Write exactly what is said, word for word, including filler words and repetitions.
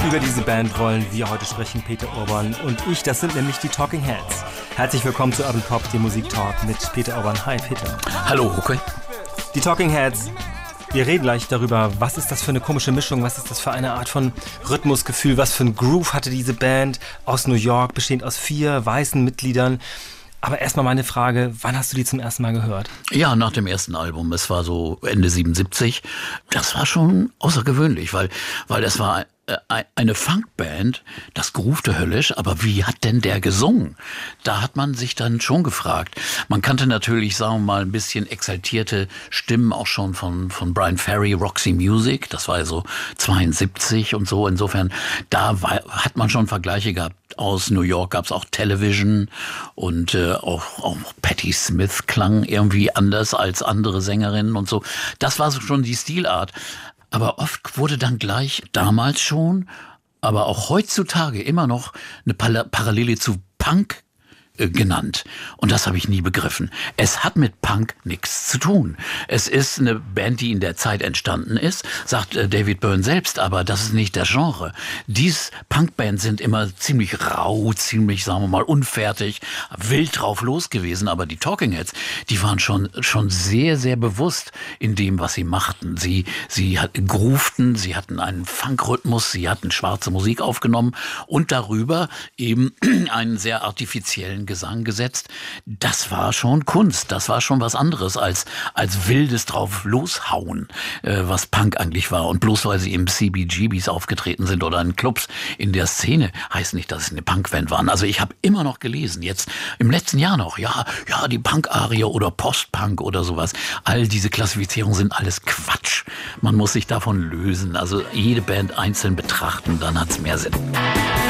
Über diese Band wollen wir heute sprechen, Peter Urban und ich. Das sind nämlich die Talking Heads. Herzlich willkommen zu Urban Pop, dem Musiktalk mit Peter Urban. Hi Peter. Hallo, okay. Die Talking Heads. Wir reden gleich darüber, was ist das für eine komische Mischung, was ist das für eine Art von Rhythmusgefühl, was für ein Groove hatte diese Band aus New York, bestehend aus vier weißen Mitgliedern. Aber erstmal meine Frage, wann hast du die zum ersten Mal gehört? Ja, nach dem ersten Album. Es war so Ende siebenundsiebzig. Das war schon außergewöhnlich, weil, weil es war eine Funkband, das groovte höllisch, aber wie hat denn der gesungen? Da hat man sich dann schon gefragt. Man kannte natürlich, sagen wir mal, ein bisschen exaltierte Stimmen auch schon von, von Brian Ferry, Roxy Music, das war ja so zweiundsiebzig und so. Insofern, da war, hat man schon Vergleiche gehabt. Aus New York gab's auch Television und äh, auch, auch Patti Smith klang irgendwie anders als andere Sängerinnen und so. Das war so schon die Stilart. Aber oft wurde dann gleich damals schon, aber auch heutzutage immer noch eine Parallele zu Punk äh, genannt. Und das habe ich nie begriffen. Es hat mit Punk nichts zu tun. Es ist eine Band, die in der Zeit entstanden ist, sagt äh, David Byrne selbst, aber das ist nicht das Genre. Dies Punkbands sind immer ziemlich rau, ziemlich, sagen wir mal, unfertig, wild drauf los gewesen. Aber die Talking Heads, die waren schon schon sehr, sehr bewusst in dem, was sie machten. Sie sie groovten, sie hatten einen Funkrhythmus, sie hatten schwarze Musik aufgenommen und darüber eben einen sehr artifiziellen Gesang gesetzt. Das war schon Kunst, das war schon was anderes als als wildes drauf loshauen, äh, was Punk eigentlich war. Und bloß weil sie im C B G Bs aufgetreten sind oder in Clubs in der Szene, heißt nicht, dass sie eine Punkband waren. Also ich habe immer noch gelesen, jetzt im letzten Jahr noch, ja, ja, die Punk-Arie oder Post-Punk oder sowas. All diese Klassifizierungen sind alles Quatsch. Man muss sich davon lösen. Also jede Band einzeln betrachten, dann hat's mehr Sinn.